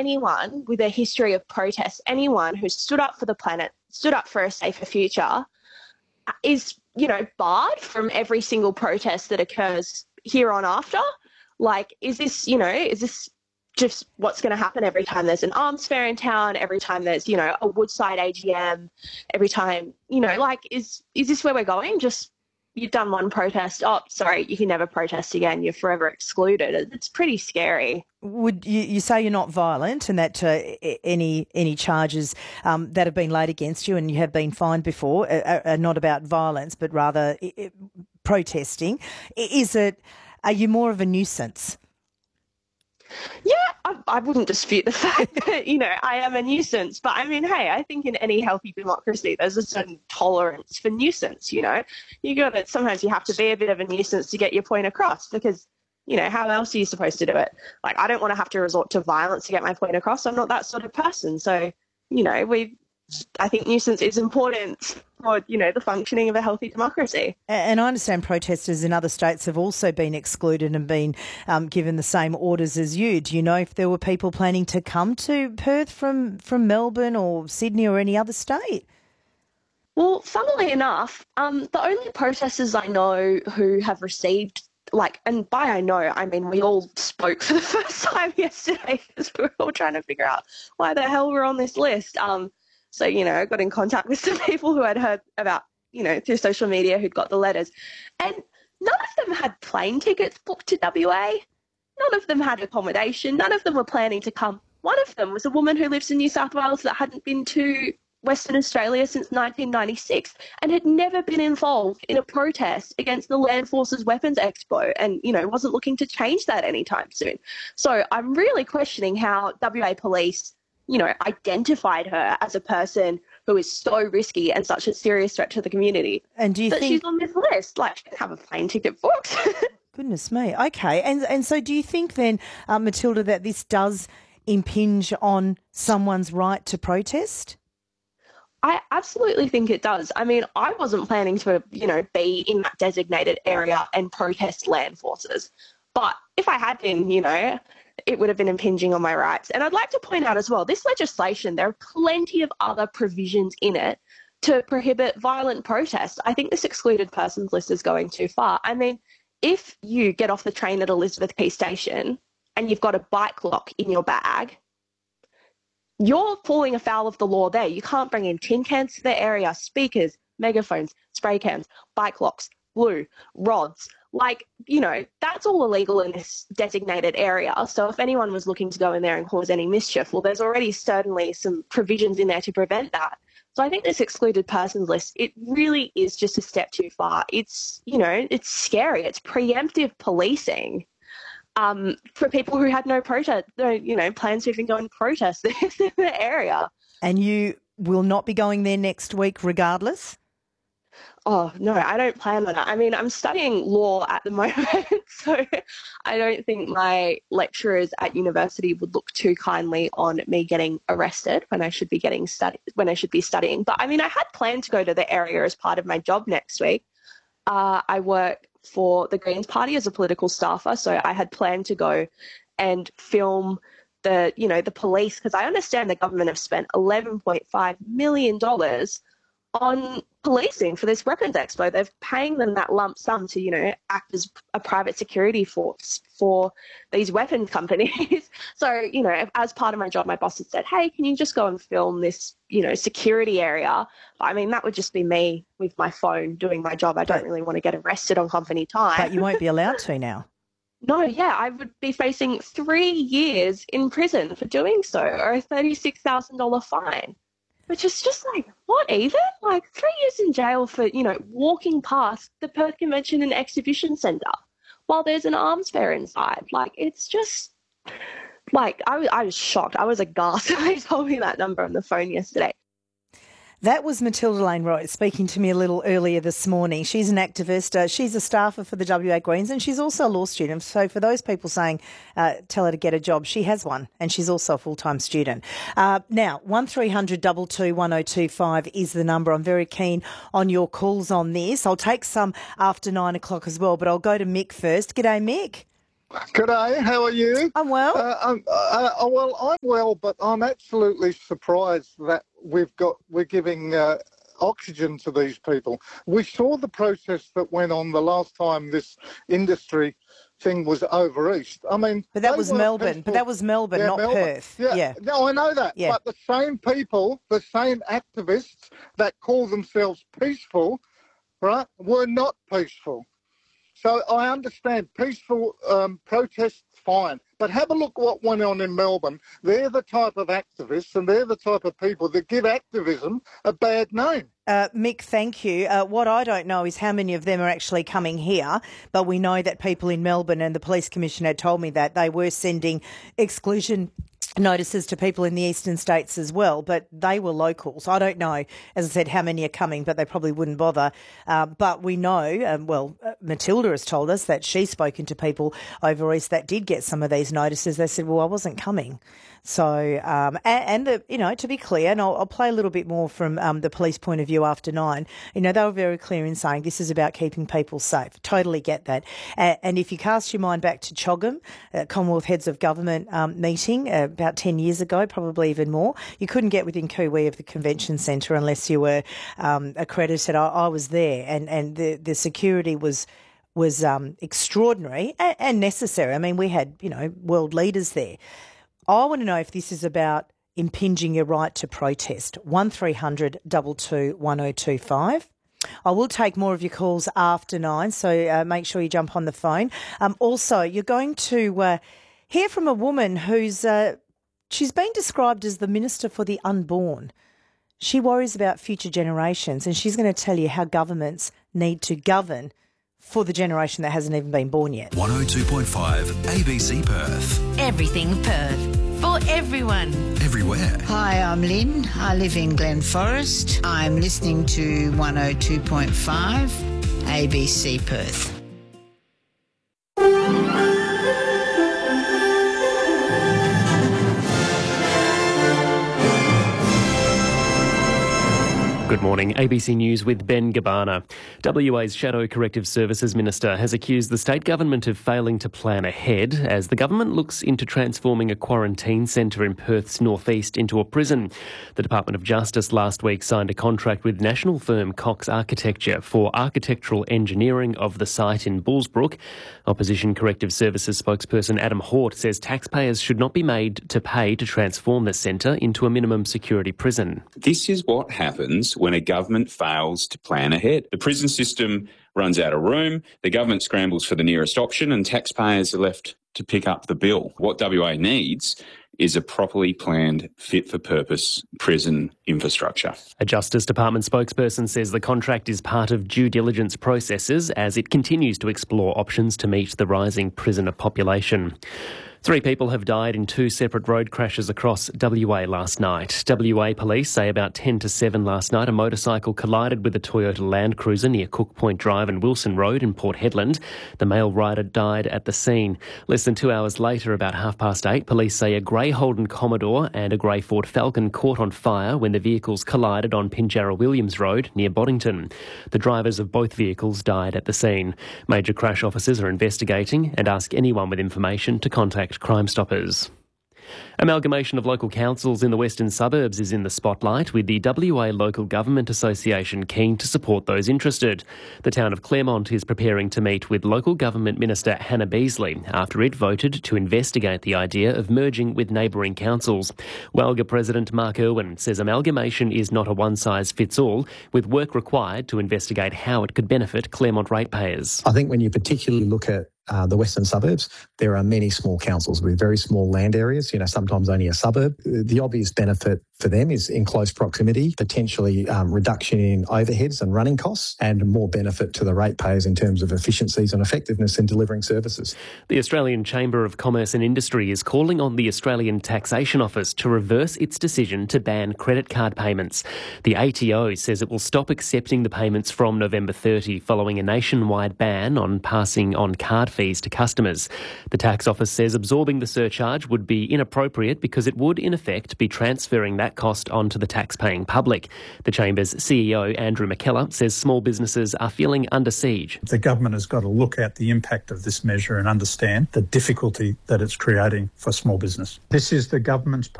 anyone with a history of protest, anyone who's stood up for the planet, stood up for a safer future, is, barred from every single protest that occurs here on after? Like, is this just what's going to happen every time there's an arms fair in town, every time there's, a Woodside AGM, every time, is this where we're going? Just, you've done one protest. Oh, sorry, you can never protest again. You're forever excluded. It's pretty scary. Would you say you're not violent and that any charges that have been laid against you and you have been fined before are not about violence but rather protesting? Are you more of a nuisance? Yeah, I wouldn't dispute the fact that, I am a nuisance. But I mean, hey, I think in any healthy democracy, there's a certain tolerance for nuisance, sometimes you have to be a bit of a nuisance to get your point across because, how else are you supposed to do it? Like, I don't want to have to resort to violence to get my point across. I'm not that sort of person. So, I think nuisance is important for, the functioning of a healthy democracy. And I understand protesters in other states have also been excluded and been given the same orders as you. Do you know if there were people planning to come to Perth from Melbourne or Sydney or any other state? Well, funnily enough, the only protesters I know who have received, and by I know, I mean we all spoke for the first time yesterday because we were all trying to figure out why the hell we're on this list. So, I got in contact with some people who I'd heard about, through social media who'd got the letters. And none of them had plane tickets booked to WA. None of them had accommodation. None of them were planning to come. One of them was a woman who lives in New South Wales that hadn't been to Western Australia since 1996 and had never been involved in a protest against the Land Forces Weapons Expo and, wasn't looking to change that anytime soon. So I'm really questioning how WA Police identified her as a person who is so risky and such a serious threat to the community. And do you think she's on this list? Like, she can have a plane ticket booked. Goodness me. Okay. And so do you think then, Matilda, that this does impinge on someone's right to protest? I absolutely think it does. I mean, I wasn't planning to, be in that designated area and protest land forces. But if I had been, it would have been impinging on my rights. And I'd like to point out as well, this legislation, there are plenty of other provisions in it to prohibit violent protest. I think this excluded persons list is going too far. I mean, if you get off the train at Elizabeth Quay Station and you've got a bike lock in your bag, you're falling afoul of the law there. You can't bring in tin cans to the area, speakers, megaphones, spray cans, bike locks, glue, rods. That's all illegal in this designated area. So if anyone was looking to go in there and cause any mischief, well, there's already certainly some provisions in there to prevent that. So I think this excluded persons list, it really is just a step too far. It's, it's scary. It's preemptive policing for people who had no protest, plans to even go and protest in the area. And you will not be going there next week regardless? Oh, no, I don't plan on it. I mean, I'm studying law at the moment, so I don't think my lecturers at university would look too kindly on me getting arrested when I should be studying. But I mean, I had planned to go to the area as part of my job next week. I work for the Greens Party as a political staffer, so I had planned to go and film the police, because I understand the government have spent $11.5 million on policing for this weapons expo. They're paying them that lump sum to, act as a private security force for these weapons companies. So, as part of my job, my boss had said, hey, can you just go and film this, security area? I mean, that would just be me with my phone doing my job. I don't really want to get arrested on company time. But you won't be allowed to now. No, yeah, I would be facing 3 years in prison for doing so, or a $36,000 fine. Which is just what even? 3 years in jail for, walking past the Perth Convention and Exhibition Centre while there's an arms fair inside. It's just, I was shocked. I was aghast when they told me that number on the phone yesterday. That was Matilda Lane-Roy speaking to me a little earlier this morning. She's an activist. She's a staffer for the WA Greens and she's also a law student. So for those people saying, tell her to get a job, she has one and she's also a full-time student. Now, 1300 22 1025 is the number. I'm very keen on your calls on this. I'll take some after 9 o'clock as well, but I'll go to Mick first. G'day, Mick. G'day, how are you? I'm well. I'm well, but I'm absolutely surprised that we're giving oxygen to these people. We saw the protest that went on the last time this industry thing was over east. I mean, But that was Melbourne. peaceful. But that was Melbourne, Yeah, not Melbourne. Perth. Yeah. No, I know that. Yeah. But the same people, the same activists that call themselves peaceful, right, were not peaceful. So I understand peaceful protests, fine. But have a look what went on in Melbourne. They're the type of activists and they're the type of people that give activism a bad name. Mick, thank you. What I don't know is how many of them are actually coming here, but we know that people in Melbourne, and the police commissioner told me that they were sending exclusion notices to people in the eastern states as well, but they were locals. I don't know, as I said, how many are coming, but they probably wouldn't bother. But we know, Matilda has told us that she's spoken to people over east that did get some of these notices. They said, well, I wasn't coming. So, to be clear, and I'll play a little bit more from the police point of view after 9, they were very clear in saying this is about keeping people safe. Totally get that. And if you cast your mind back to CHOGM, Commonwealth Heads of Government meeting about 10 years ago, probably even more, you couldn't get within cooee of the convention centre unless you were accredited. I was there, and the security was extraordinary and necessary. I mean, we had, world leaders there. I want to know if this is about impinging your right to protest. 1300 22 1025. I will take more of your calls after 9, so make sure you jump on the phone. Also, you're going to hear from a woman who's she's been described as the Minister for the Unborn. She worries about future generations, and she's going to tell you how governments need to govern for the generation that hasn't even been born yet. 102.5 ABC Perth. Everything Perth. For everyone. Everywhere. Hi, I'm Lynn. I live in Glen Forest. I'm listening to 102.5 ABC Perth. Good morning. ABC News with Ben Gabbana. WA's Shadow Corrective Services Minister has accused the state government of failing to plan ahead as the government looks into transforming a quarantine centre in Perth's northeast into a prison. The Department of Justice last week signed a contract with national firm Cox Architecture for architectural engineering of the site in Bullsbrook. Opposition Corrective Services spokesperson Adam Hort says taxpayers should not be made to pay to transform the centre into a minimum security prison. This is what happens when a government fails to plan ahead. The prison system runs out of room, the government scrambles for the nearest option, and taxpayers are left to pick up the bill. What WA needs is a properly planned, fit-for-purpose prison infrastructure. A Justice Department spokesperson says the contract is part of due diligence processes as it continues to explore options to meet the rising prisoner population. 3 people have died in 2 separate road crashes across WA last night. WA police say about 10 to 7 last night a motorcycle collided with a Toyota Land Cruiser near Cook Point Drive and Wilson Road in Port Hedland. The male rider died at the scene. Less than 2 hours later, about 8:30, police say a grey Holden Commodore and a grey Ford Falcon caught on fire when the vehicles collided on Pinjarra Williams Road near Boddington. The drivers of both vehicles died at the scene. Major crash officers are investigating and ask anyone with information to contact Crime Stoppers. Amalgamation of local councils in the western suburbs is in the spotlight, with the WA Local Government Association keen to support those interested. The town of Claremont is preparing to meet with Local Government Minister Hannah Beasley after it voted to investigate the idea of merging with neighbouring councils. WALGA President Mark Irwin says amalgamation is not a one-size-fits-all, with work required to investigate how it could benefit Claremont ratepayers. I think when you particularly look at the western suburbs, there are many small councils with very small land areas, sometimes only a suburb. The obvious benefit for them is in close proximity, potentially reduction in overheads and running costs, and more benefit to the ratepayers in terms of efficiencies and effectiveness in delivering services. The Australian Chamber of Commerce and Industry is calling on the Australian Taxation Office to reverse its decision to ban credit card payments. The ATO says it will stop accepting the payments from November 30 following a nationwide ban on passing on card fees to customers. The tax office says absorbing the surcharge would be inappropriate because it would, in effect, be transferring that that cost onto the tax-paying public. The Chamber's CEO, Andrew McKellar, says small businesses are feeling under siege. The government has got to look at the impact of this measure and understand the difficulty that it's creating for small business. This is the government's